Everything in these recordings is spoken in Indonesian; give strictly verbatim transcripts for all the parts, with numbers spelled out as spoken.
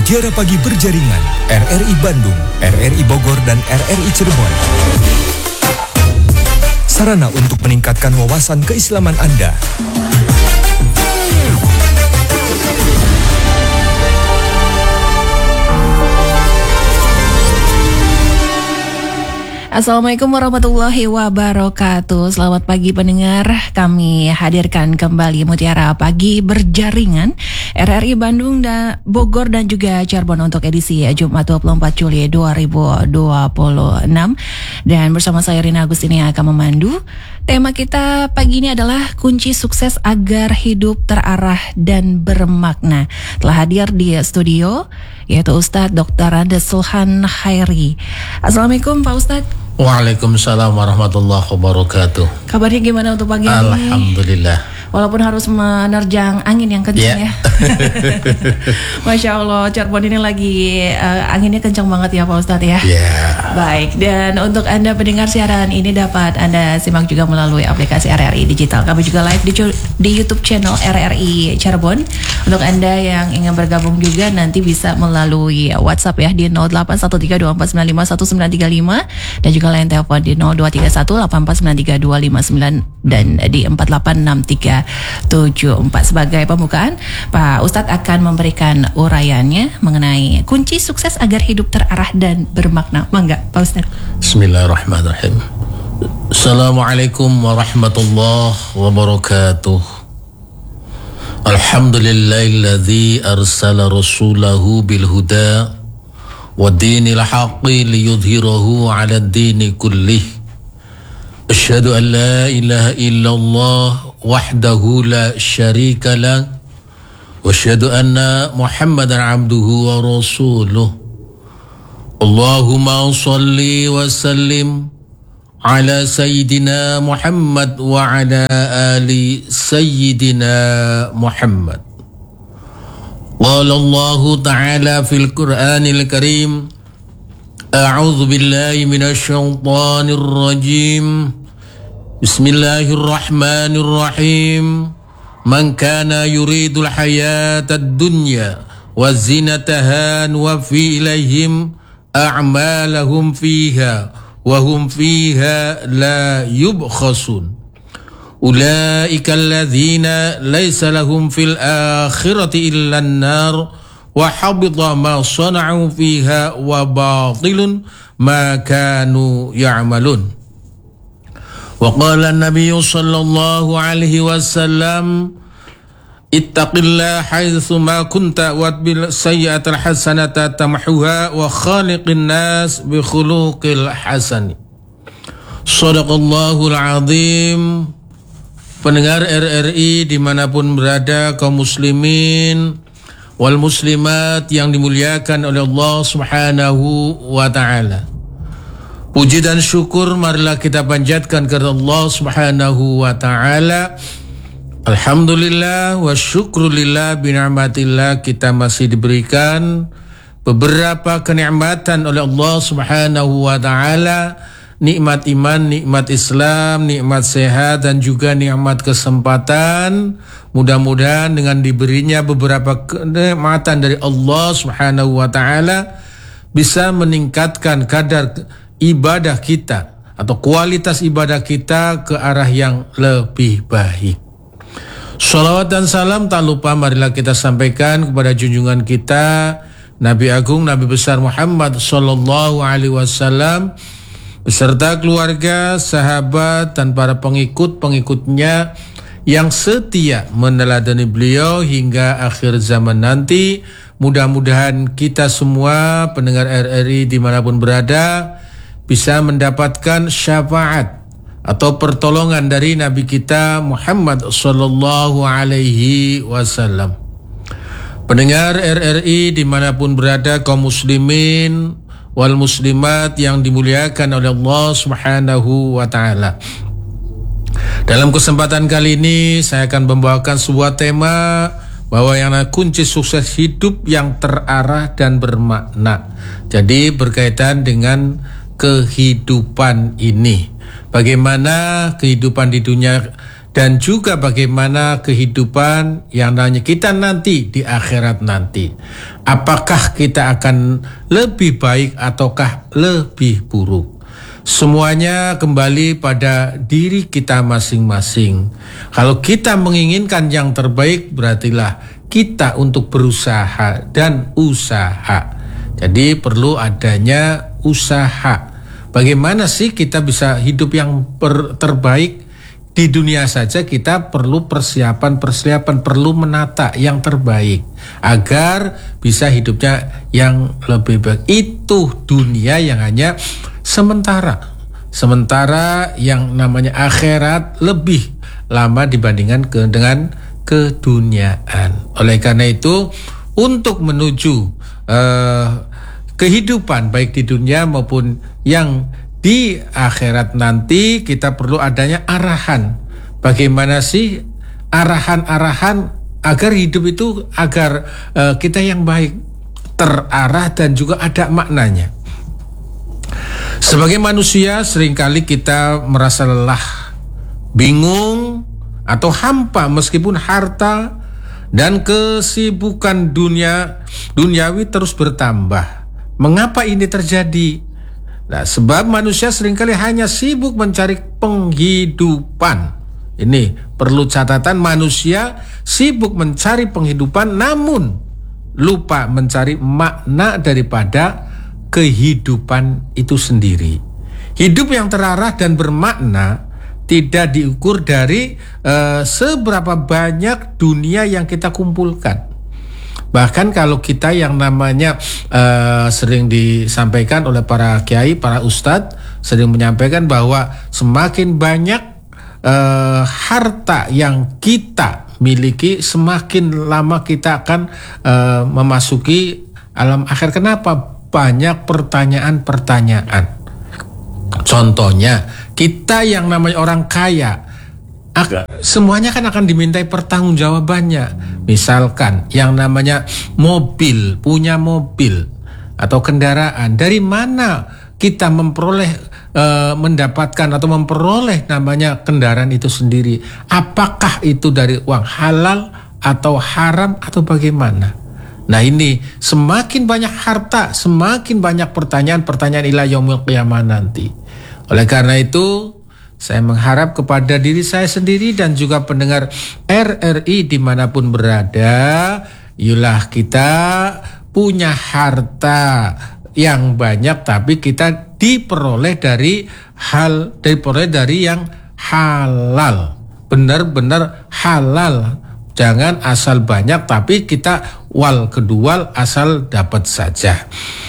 Mutiara Pagi berjaringan R R I Bandung, R R I Bogor, dan R R I Cirebon. Sarana untuk meningkatkan wawasan keislaman Anda. Assalamualaikum warahmatullahi wabarakatuh. Selamat pagi pendengar. Kami hadirkan kembali Mutiara Pagi berjaringan R R I Bandung dan Bogor dan juga Cirebon untuk edisi Jumat dua puluh empat Juli dua ribu dua puluh enam. Dan bersama saya Rina Agustini yang akan memandu. Tema kita pagi ini adalah kunci sukses agar hidup terarah dan bermakna. Telah hadir di studio yaitu Ustadz Doktor Andes Sulhan Khairi. Assalamualaikum Pak Ustadz. Waalaikumsalam warahmatullahi wabarakatuh. Kabarnya gimana untuk pagi ini? Alhamdulillah. Walaupun harus menerjang angin yang kencang yeah. ya. Masya Allah, Cirebon ini lagi uh, anginnya kencang banget ya Pak Ustadz ya. Yeah. Baik, dan untuk Anda pendengar siaran ini dapat Anda simak juga melalui aplikasi R R I Digital. Kami juga live di, di YouTube channel R R I Cirebon. Untuk Anda yang ingin bergabung juga nanti bisa melalui WhatsApp ya di nol delapan satu tiga dua empat sembilan lima satu sembilan tiga lima dan juga lain telepon di nol dua tiga satu delapan empat sembilan tiga dua lima sembilan dan di empat delapan enam tiga tujuh empat. Sebagai pembukaan, Pak Ustadz akan memberikan uraiannya mengenai kunci sukses agar hidup terarah dan bermakna. Mangga Pak Ustadz. Bismillahirrahmanirrahim. Assalamualaikum warahmatullahi wabarakatuh. Alhamdulillahilladzi arsala rasulahu bilhuda wa dinil haqqi liyudhhirahu 'ala ad-dini kullih. Asyhadu an la ilaha illallah wahdahu la syarika lah wa asyhadu anna Muhammadan 'abduhu wa rasuluh. Allahumma shalli wa sallim ala sayyidina Muhammad wa ala ali sayyidina Muhammad. Qala Allah ta'ala fil Qur'anil Karim, a'udzu billahi minasy syaithanir rajim. Bismillahirrahmanirrahim. Man kana yuridul hayatad dunya wa zinataha wa fi ilaihim a'malahum fiha wa hum fiha la yubkhasun. Ulaika alladzina laysa lahum fil akhirati illa an-nar wa habita ma sana'u fiha wa batilun ma kanu ya'malun. Wa qala an-nabiy sallallahu alaihi wasallam, ittaqillaha haitsu ma kunta wa bil sayyi'atil hasanata tamhuha wa khaliqin nas bi khuluqil hasani. Shadaqallahul azim. Pendengar R R I dimanapun berada, kaum muslimin wal muslimat yang dimuliakan oleh Allah subhanahu wa ta'ala. Puji dan syukur marilah kita panjatkan kepada Allah subhanahu wa ta'ala. Alhamdulillah wa syukrulillah bina'matillah, kita masih diberikan beberapa kenikmatan oleh Allah subhanahu wa ta'ala. Nikmat iman, nikmat Islam, nikmat sehat, dan juga nikmat kesempatan. Mudah-mudahan dengan diberinya beberapa kenikmatan dari Allah subhanahu wa ta'ala bisa meningkatkan kadar ibadah kita atau kualitas ibadah kita ke arah yang lebih baik. Shalawat dan salam tak lupa marilah kita sampaikan kepada junjungan kita Nabi Agung, Nabi besar Muhammad sallallahu alaihi wasallam beserta keluarga, sahabat, dan para pengikut-pengikutnya yang setia meneladani beliau hingga akhir zaman nanti. Mudah-mudahan kita semua pendengar R R I dimanapun berada bisa mendapatkan syafaat atau pertolongan dari Nabi kita Muhammad sallallahu alaihi wasallam. Pendengar R R I dimanapun berada, kaum muslimin wal muslimat yang dimuliakan oleh Allah subhanahu wa ta'ala. Dalam kesempatan kali ini saya akan membawakan sebuah tema bahwa yang kunci sukses hidup yang terarah dan bermakna. Jadi berkaitan dengan kehidupan ini. Bagaimana kehidupan di dunia dan juga bagaimana kehidupan yang namanya kita nanti di akhirat nanti. Apakah kita akan lebih baik ataukah lebih buruk? Semuanya kembali pada diri kita masing-masing. Kalau kita menginginkan yang terbaik, berartilah kita untuk berusaha dan usaha. Jadi perlu adanya usaha. Bagaimana sih kita bisa hidup yang per- terbaik? Di dunia saja kita perlu persiapan-persiapan, perlu menata yang terbaik agar bisa hidupnya yang lebih baik. Itu dunia yang hanya sementara. Sementara yang namanya akhirat lebih lama dibandingkan ke, dengan keduniaan. Oleh karena itu, untuk menuju uh, kehidupan baik di dunia maupun yang di akhirat nanti, kita perlu adanya arahan. Bagaimana sih arahan-arahan agar hidup itu agar uh, kita yang baik, terarah dan juga ada maknanya. Sebagai manusia seringkali kita merasa lelah, bingung atau hampa meskipun harta dan kesibukan dunia duniawi terus bertambah. Mengapa ini terjadi? Nah, sebab manusia seringkali hanya sibuk mencari penghidupan. Ini perlu catatan, manusia sibuk mencari penghidupan namun lupa mencari makna daripada kehidupan itu sendiri. Hidup yang terarah dan bermakna tidak diukur dari uh, seberapa banyak dunia yang kita kumpulkan. Bahkan kalau kita yang namanya uh, sering disampaikan oleh para kiai, para ustadz sering menyampaikan bahwa semakin banyak uh, harta yang kita miliki, semakin lama kita akan uh, memasuki alam akhir. Kenapa? Banyak pertanyaan-pertanyaan. Contohnya, kita yang namanya orang kaya, semuanya kan akan dimintai pertanggungjawabannya. Misalkan yang namanya mobil, punya mobil atau kendaraan, dari mana kita memperoleh e, mendapatkan atau memperoleh namanya kendaraan itu sendiri? Apakah itu dari uang halal atau haram atau bagaimana? Nah, ini semakin banyak harta, semakin banyak pertanyaan-pertanyaan ila yaumil qiyamah nanti. Oleh karena itu, saya mengharap kepada diri saya sendiri dan juga pendengar R R I dimanapun berada, yulah kita punya harta yang banyak, tapi kita diperoleh dari hal, diperoleh dari yang halal, benar-benar halal. Jangan asal banyak, tapi kita wal kedua asal dapat saja.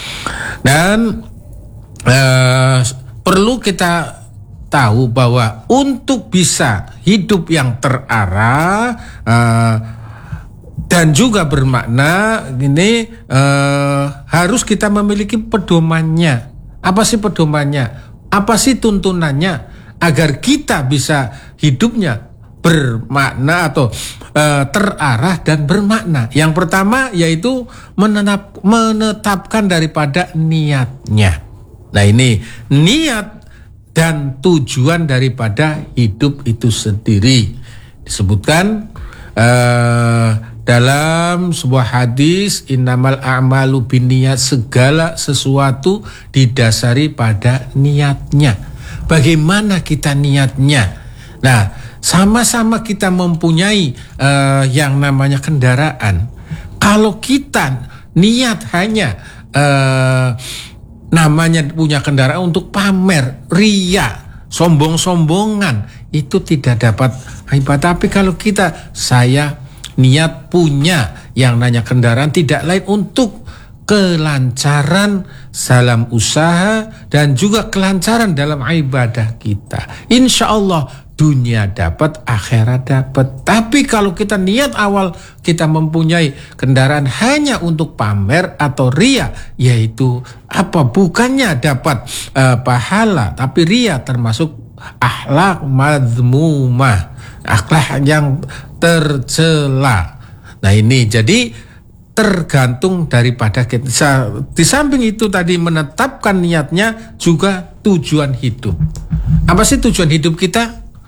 Dan uh, perlu kita tahu bahwa untuk bisa hidup yang terarah uh, dan juga bermakna, ini uh, harus kita memiliki pedomannya. Apa sih pedomannya? Apa sih tuntunannya agar kita bisa hidupnya bermakna atau uh, terarah dan bermakna? Yang pertama yaitu menetap, menetapkan daripada niatnya. Nah, ini niat dan tujuan daripada hidup itu sendiri disebutkan uh, dalam sebuah hadis, innamal a'malu binniyat, segala sesuatu didasari pada niatnya. Bagaimana kita niatnya? Nah, sama-sama kita mempunyai uh, yang namanya kendaraan. Kalau kita niat hanya uh, namanya punya kendaraan untuk pamer, ria, sombong-sombongan, itu tidak dapat ibadah. Tapi kalau kita, saya niat punya yang namanya kendaraan tidak lain untuk kelancaran dalam usaha dan juga kelancaran dalam ibadah kita. Insya Allah dunia dapat, akhirat dapat. Tapi kalau kita niat awal kita mempunyai kendaraan hanya untuk pamer atau ria, yaitu apa? Bukannya dapat uh, pahala, tapi ria termasuk akhlak madzmumah, akhlak yang tercela. Nah, ini jadi tergantung daripada kita. Di samping itu tadi menetapkan niatnya juga tujuan hidup. Apa sih tujuan hidup kita?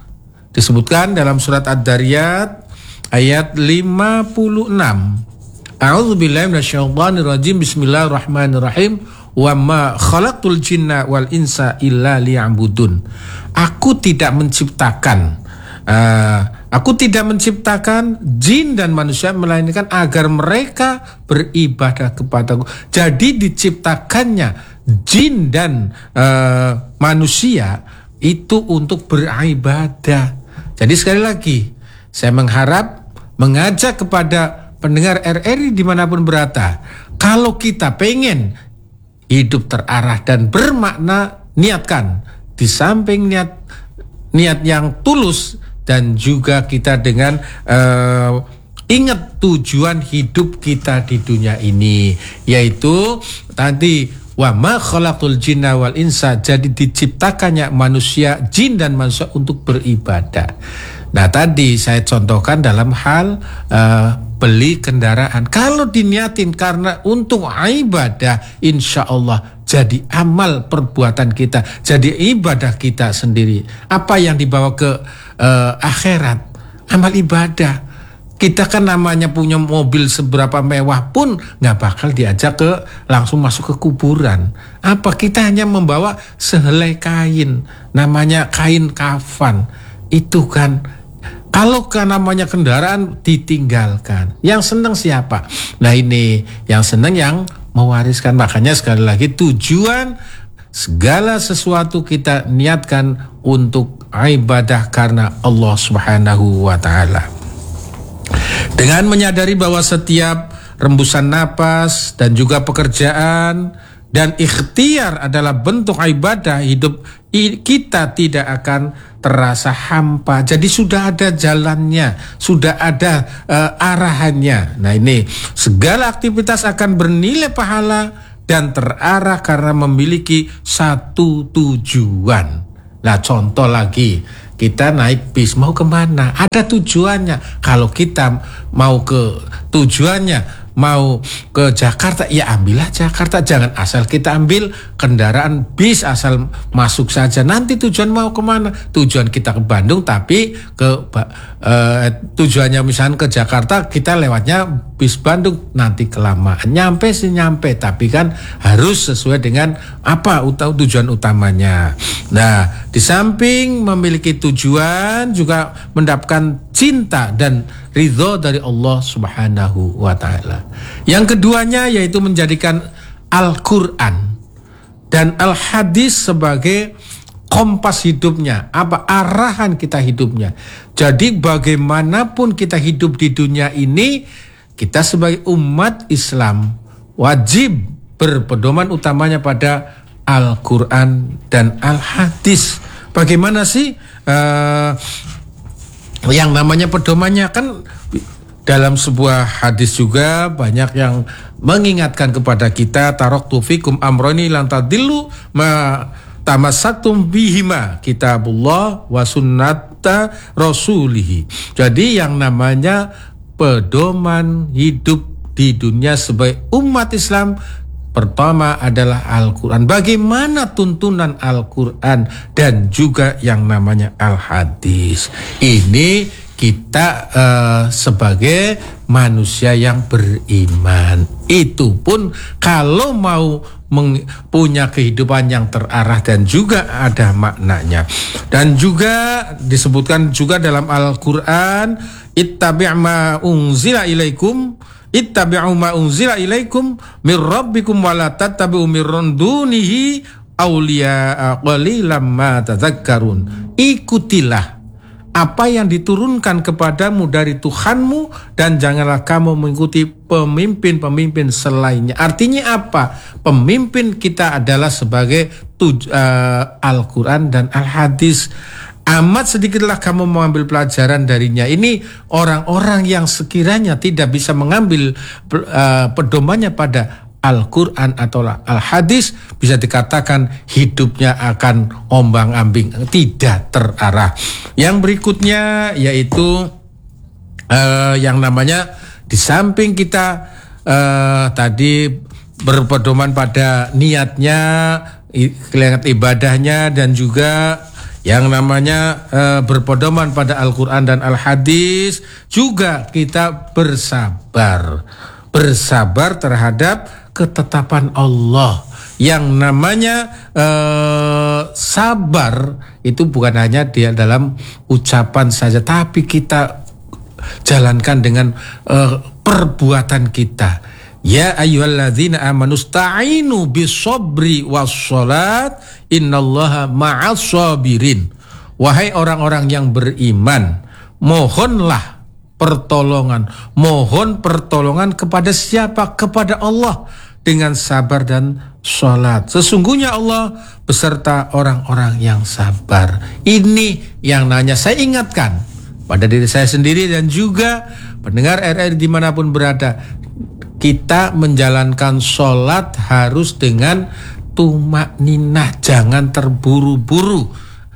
Disebutkan dalam surat Ad-Dariyat ayat lima puluh enam. A'udzubillahi minasyaitonirrajim. Bismillahirrahmanirrahim. Wa ma khalaqtul jinna wal insa illa liya'budun. Aku tidak menciptakan uh, aku tidak menciptakan jin dan manusia melainkan agar mereka beribadah kepadaku. Jadi diciptakannya jin dan uh, manusia itu untuk beribadah. Jadi sekali lagi, saya mengharap mengajak kepada pendengar R R I dimanapun berada, kalau kita pengen hidup terarah dan bermakna, niatkan di samping niat niat yang tulus dan juga kita dengan uh, ingat tujuan hidup kita di dunia ini, yaitu tadi wa ma khalaqtul jinna wal insa, jadi diciptakannya manusia, jin dan manusia untuk beribadah. Nah tadi saya contohkan dalam hal uh, beli kendaraan. Kalau diniatin karena untuk ibadah, insya Allah jadi amal perbuatan kita, jadi ibadah kita sendiri. Apa yang dibawa ke uh, akhirat, amal ibadah. Kita kan namanya punya mobil seberapa mewah pun nggak bakal diajak ke langsung masuk ke kuburan. Apa, kita hanya membawa sehelai kain, namanya kain kafan. Itu kan, kalau kan namanya kendaraan ditinggalkan. Yang senang siapa? Nah ini, yang senang yang mewariskan. Makanya sekali lagi tujuan segala sesuatu kita niatkan untuk ibadah karena Allah Subhanahu wa Ta'ala. Dengan menyadari bahwa setiap rembusan napas dan juga pekerjaan dan ikhtiar adalah bentuk ibadah, hidup kita tidak akan terasa hampa. Jadi sudah ada jalannya, sudah ada uh, arahannya. Nah ini, segala aktivitas akan bernilai pahala dan terarah karena memiliki satu tujuan. Nah contoh lagi, kita naik bis mau kemana? Ada tujuannya. Kalau kita mau ke tujuannya, mau ke Jakarta, ya ambillah Jakarta. Jangan asal kita ambil kendaraan bis asal masuk saja. Nanti tujuan mau kemana? Tujuan kita ke Bandung, tapi ke uh, tujuannya misalnya ke Jakarta, kita lewatnya bis Bandung, nanti kelamaan. Nyampe sih nyampe, tapi kan harus sesuai dengan apa tujuan utamanya. Nah, di samping memiliki tujuan, juga mendapatkan cinta dan ridho dari Allah Subhanahu wa Ta'ala. Yang keduanya yaitu menjadikan Al-Quran dan Al-Hadis sebagai kompas hidupnya, apa arahan kita hidupnya. Jadi bagaimanapun kita hidup di dunia ini, kita sebagai umat Islam wajib berpedoman utamanya pada Al-Quran dan Al-Hadis. Bagaimana sih uh, yang namanya pedomannya? Kan dalam sebuah hadis juga banyak yang mengingatkan kepada kita, taraktu fikum amroni lan tadillu ma tamassaktum bihima kitabullah wa sunnata rasulih. Jadi yang namanya pedoman hidup di dunia sebagai umat Islam, pertama adalah Al-Quran. Bagaimana tuntunan Al-Quran dan juga yang namanya Al-Hadis. Ini kita uh, sebagai manusia yang beriman, itu pun kalau mau meng- punya kehidupan yang terarah dan juga ada maknanya. Dan juga disebutkan juga dalam Al-Quran, ittabi' ma unzila ilaikum ittabi'u ma unzila ilaikum mir rabbikum wa la tattabi'u mir dunihi awliya qalilan ma tadzakkarun. Ikutilah apa yang diturunkan kepadamu dari Tuhanmu dan janganlah kamu mengikuti pemimpin-pemimpin selainnya. Artinya apa? Pemimpin kita adalah sebagai tuj- uh, Al-Quran dan Al-Hadis. Amat sedikitlah kamu mengambil pelajaran darinya. Ini orang-orang yang sekiranya tidak bisa mengambil uh, pedomannya pada Al-Quran atau Al-Hadis, bisa dikatakan hidupnya akan ombang-ambing, tidak terarah. Yang berikutnya yaitu uh, yang namanya di samping kita uh, tadi berpedoman pada niatnya, kelihatan ibadahnya, dan juga yang namanya uh, berpedoman pada Al-Quran dan Al-Hadis, juga kita bersabar. Bersabar terhadap ketetapan Allah. Yang namanya uh, sabar itu bukan hanya dia dalam ucapan saja, tapi kita jalankan dengan uh, perbuatan kita. Ya ayyuhalladzina amanu sta'inu bisobri wassalat innallaha ma'as sabirin. Wahai orang-orang yang beriman, mohonlah pertolongan, mohon pertolongan kepada siapa? Kepada Allah dengan sabar dan sholat. Sesungguhnya Allah beserta orang-orang yang sabar. Ini yang nanya saya ingatkan pada diri saya sendiri dan juga pendengar R R I dimanapun berada. Kita menjalankan sholat harus dengan tumakninah, jangan terburu-buru.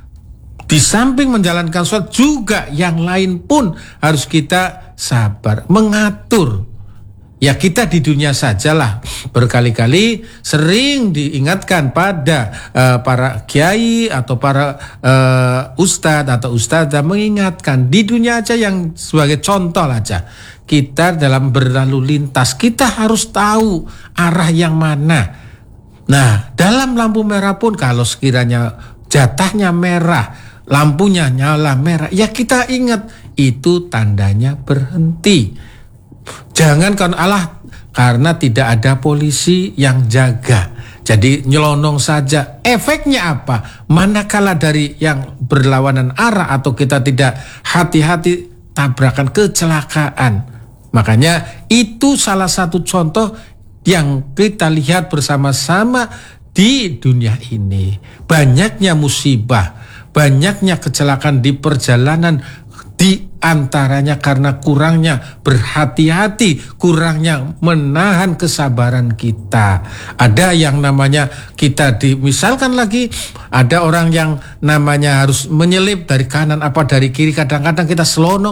Di samping menjalankan sholat juga yang lain pun harus kita sabar, mengatur. Ya kita di dunia sajalah berkali-kali sering diingatkan pada uh, para kiai atau para uh, ustadz atau ustadzah mengingatkan di dunia aja, yang sebagai contoh aja. Kita dalam berlalu lintas, kita harus tahu arah yang mana. Nah, dalam lampu merah pun kalau sekiranya jatahnya merah, lampunya nyala merah, ya kita ingat itu tandanya berhenti. Jangan kan Allah karena tidak ada polisi yang jaga, jadi nyelonong saja. Efeknya apa? Manakala dari yang berlawanan arah atau kita tidak hati-hati, tabrakan, kecelakaan. Makanya itu salah satu contoh yang kita lihat bersama-sama di dunia ini. Banyaknya musibah, banyaknya kecelakaan di perjalanan, di antaranya karena kurangnya berhati-hati, kurangnya menahan kesabaran kita. Ada yang namanya kita di, misalkan lagi ada orang yang namanya harus menyelip dari kanan apa dari kiri, kadang-kadang kita selonong.